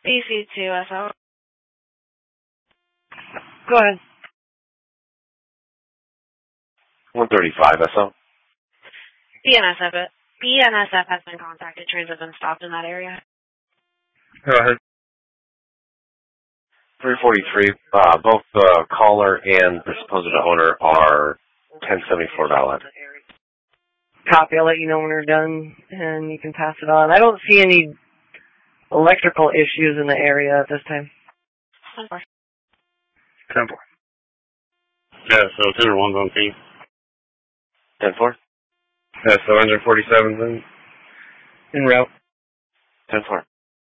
BC2SO. Go ahead. 135 SO. BNSF has been contacted. Trains have been stopped in that area. Go ahead. 343. Both the caller and the supposed owner are 1074 valid. Copy. I'll let you know when we're done, and you can pass it on. I don't see any electrical issues in the area at this time. 10-4. 10-4. Yeah, so 10 or 1's on team. 10-4. Yeah, so engine 47's en route. 10-4.